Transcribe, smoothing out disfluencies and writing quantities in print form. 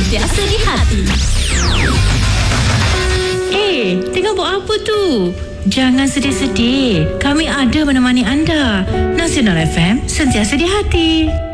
Sentiasa di hati. Tengah buat apa tu? Jangan sedih-sedih. Kami ada menemani anda. Nasional FM, sentiasa di hati.